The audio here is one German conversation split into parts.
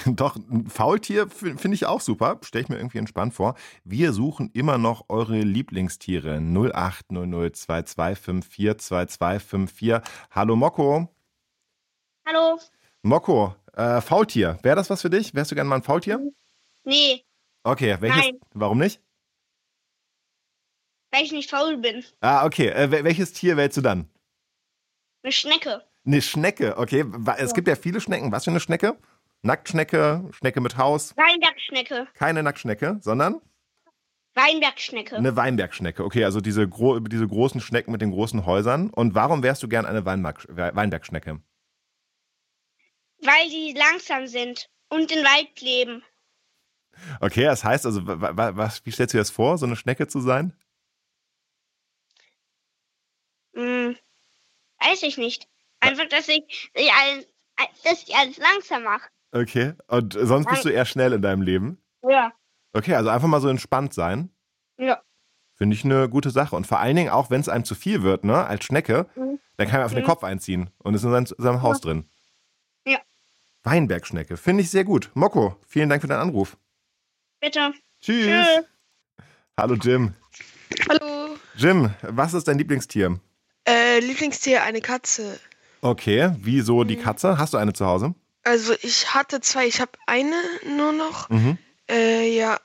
Doch, ein Faultier finde ich auch super. Stelle ich mir irgendwie entspannt vor. Wir suchen immer noch eure Lieblingstiere. 0800 2254 2254. Hallo Mokko. Hallo? Mokko, Faultier. Wäre das was für dich? Wärst du gerne mal ein Faultier? Nee, Okay, welches? nein, Warum nicht? weil ich nicht faul bin. Ah, okay. Welches Tier wählst du dann? Eine Schnecke. Eine Schnecke, okay. Es Ja. gibt ja viele Schnecken. Was für eine Schnecke? Nacktschnecke, Schnecke mit Haus. Weinbergschnecke. Keine Nacktschnecke, sondern Weinbergschnecke. eine Weinbergschnecke. Okay, also diese großen Schnecken mit den großen Häusern. Und warum wärst du gern eine Weinbergschnecke? Weil die langsam sind und im Wald leben. Okay, das heißt also, wie stellst du dir das vor, so eine Schnecke zu sein? Hm, weiß ich nicht. Einfach, dass ich alles langsam mache. Okay, und sonst bist du eher schnell in deinem Leben? Ja. Okay, also einfach mal so entspannt sein. Ja. Finde ich eine gute Sache. Und vor allen Dingen auch, wenn es einem zu viel wird, ne, als Schnecke, Mhm. dann kann man auf den Mhm. Kopf einziehen und ist in seinem Haus drin. Ja. Weinbergschnecke, finde ich sehr gut. Mokko, vielen Dank für deinen Anruf. Bitte. Tschüss. Tschüss. Hallo Jim. Hallo. Jim, was ist dein Lieblingstier? Lieblingstier eine Katze. Okay, wieso die Mhm. Katze? Hast du eine zu Hause? Also ich hatte zwei, ich habe eine nur noch. Mhm. Ja,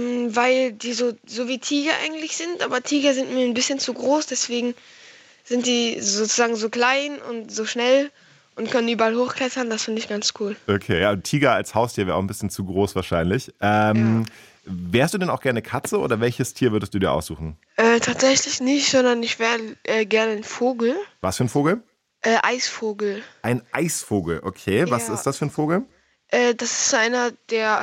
weil die so wie Tiger eigentlich sind, aber Tiger sind mir ein bisschen zu groß, deswegen sind die sozusagen so klein und so schnell und können überall hochklettern. Das finde ich ganz cool. Okay, ja, und Tiger als Haustier wäre auch ein bisschen zu groß wahrscheinlich. Ja. Wärst du denn auch gerne Katze oder welches Tier würdest du dir aussuchen? Tatsächlich nicht, sondern ich wäre gerne ein Vogel. Was für ein Vogel? Eisvogel. Ein Eisvogel, okay. Was Ja. ist das für ein Vogel? Das ist einer,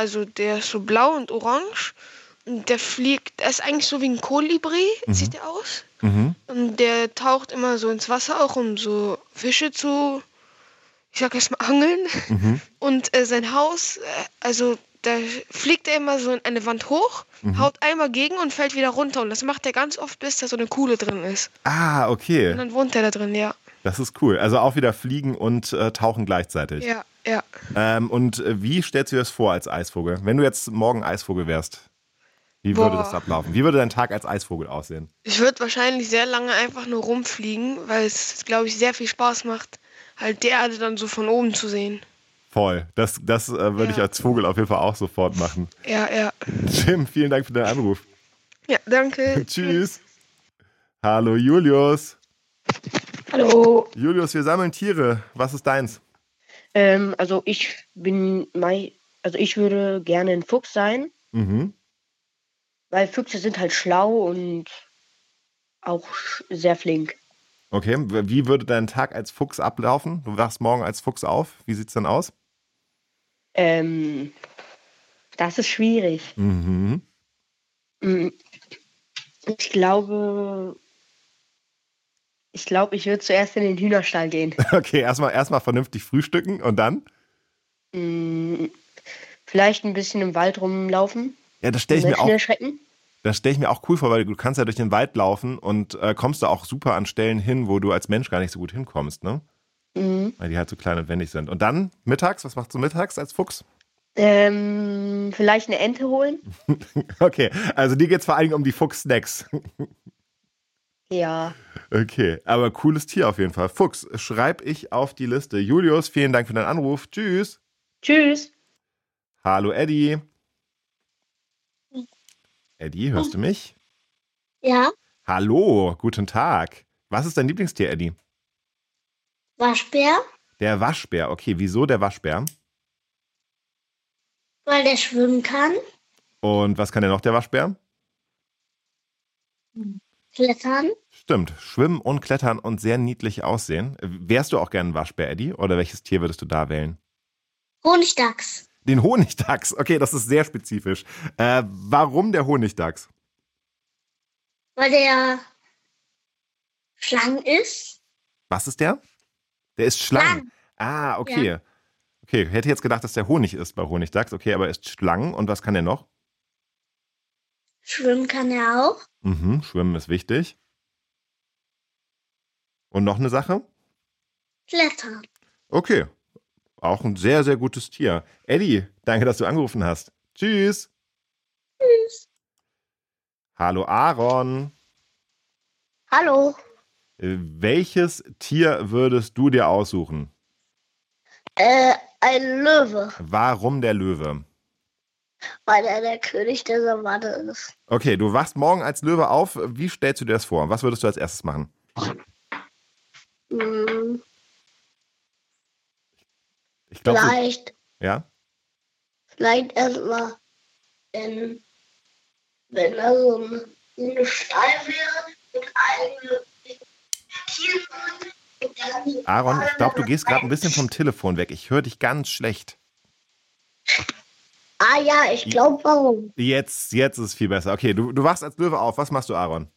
der ist so blau und orange. Und der fliegt, er ist eigentlich so wie ein Kolibri, sieht er aus. Mhm. Und der taucht immer so ins Wasser auch, um so Fische zu, ich sag erst mal, angeln. Mhm. Und sein Haus, also da fliegt er immer so in eine Wand hoch, haut einmal gegen und fällt wieder runter. Und das macht er ganz oft, bis da so eine Kuhle drin ist. Ah, Und okay. dann wohnt er da drin, ja. Das ist cool. Also auch wieder fliegen und tauchen gleichzeitig. Ja, ja. Und wie stellst du dir das vor als Eisvogel? Wenn du jetzt morgen Eisvogel wärst, wie würde das Boah. ablaufen? Wie würde dein Tag als Eisvogel aussehen? Ich würde wahrscheinlich sehr lange einfach nur rumfliegen, weil es, glaube ich, sehr viel Spaß macht, halt die Erde dann so von oben zu sehen. Voll. Das würde ich Ja. als Vogel auf jeden Fall auch sofort machen. Ja, ja. Jim, vielen Dank für deinen Anruf. Ja, danke. Tschüss. Hallo Julius. Hallo. Julius, wir sammeln Tiere. Was ist deins? Also ich würde gerne ein Fuchs sein, Mhm. weil Füchse sind halt schlau und auch sehr flink. Okay, wie würde dein Tag als Fuchs ablaufen? Du wachst morgen als Fuchs auf. Wie sieht's dann aus? Ähm, Das ist schwierig. Mhm. Mm, Ich glaube, ich würde zuerst in den Hühnerstall gehen. Okay, erstmal vernünftig frühstücken und dann? Mm, Vielleicht ein bisschen im Wald rumlaufen, Ja, das die stelle ich mir Menschen auch, erschrecken. das stelle ich mir auch cool vor, weil du kannst ja durch den Wald laufen und kommst da auch super an Stellen hin, wo du als Mensch gar nicht so gut hinkommst, ne? Mhm. Weil die halt so klein und wendig sind. Und dann mittags, was machst du mittags als Fuchs? Vielleicht eine Ente holen. Okay, also dir geht's vor allen Dingen um die Fuchs-Snacks. Ja. Okay, aber cooles Tier auf jeden Fall. Fuchs, schreib ich auf die Liste. Julius, vielen Dank für deinen Anruf. Tschüss. Tschüss. Hallo Eddie. Eddie, hörst du mich? Ja. Hallo, guten Tag. Was ist dein Lieblingstier, Eddie? Waschbär, Der Waschbär. Okay, wieso der Waschbär? weil der schwimmen kann, Und was kann denn noch der Waschbär? klettern. Stimmt, schwimmen und klettern und sehr niedlich aussehen. Wärst du auch gern ein Waschbär, Eddie? Oder welches Tier würdest du da wählen? Honigdachs, Den Honigdachs. Okay, das ist sehr spezifisch. Warum der Honigdachs? weil der Schlangen ist. Was ist der? Der ist Schlangen. Schlangen. Ah, okay. Okay, hätte jetzt gedacht, dass der Honig ist bei Honigdachs. Okay, aber er ist Schlangen. Und was kann der noch? Schwimmen kann er auch. Mhm, schwimmen ist wichtig. Und noch eine Sache? Klettern. Okay. Auch ein sehr, sehr gutes Tier. Eddie, danke, dass du angerufen hast. Tschüss. Tschüss. Hallo Aaron. Hallo. Welches Tier würdest du dir aussuchen? Ein Löwe, Warum der Löwe? weil er der König der Savanne ist. Okay, du wachst morgen als Löwe auf. Wie stellst du dir das vor? Was würdest du als erstes machen? Hm, Ich glaube, vielleicht erstmal, wenn da so eine Stall wäre mit allen Tieren. Und dann Aaron, ich glaube, du gehst gerade ein bisschen vom Telefon weg. Ich höre dich ganz schlecht. Ah ja, ich glaube, warum? Jetzt ist es viel besser. Okay, du wachst als Löwe auf. Was machst du, Aaron?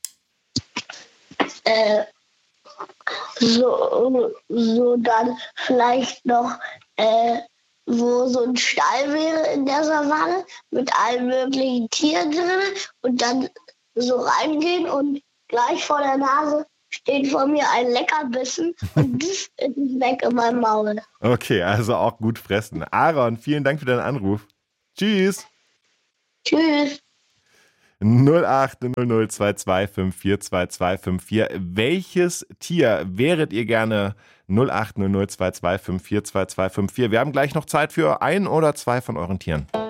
So dann vielleicht noch, wo so ein Stall wäre in der Savanne mit allen möglichen Tieren drin und dann so reingehen und gleich vor der Nase steht vor mir ein Leckerbissen und das ist weg in meinem Maul. Okay, also auch gut fressen. Aaron, vielen Dank für deinen Anruf. Tschüss. Tschüss. 080022542254. Welches Tier wäret ihr gerne? 080022542254. Wir haben gleich noch Zeit für ein oder zwei von euren Tieren.